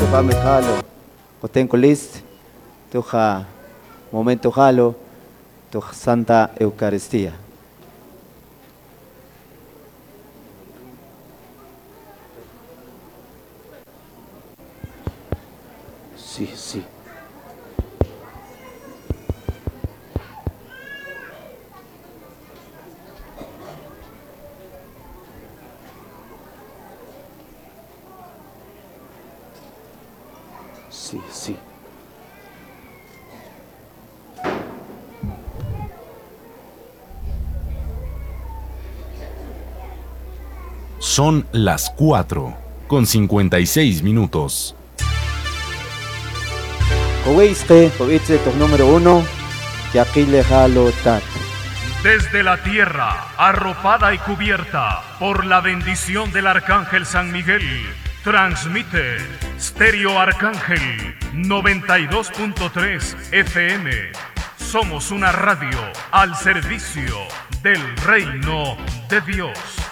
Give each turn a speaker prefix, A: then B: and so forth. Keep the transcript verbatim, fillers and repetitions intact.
A: tuja mejalo, cotenco list, tuja momento jalo, tuja Santa Eucaristía.
B: Sí, sí. Sí, sí.
C: Son las cuatro con cincuenta y seis minutos.
A: Coweiste, coweiste, tu número uno, Yaquile Jalo Tat.
D: Desde la tierra, arropada y cubierta por la bendición del Arcángel San Miguel, transmite Stereo Arcángel noventa y dos punto tres F M. Somos una radio al servicio del reino de Dios.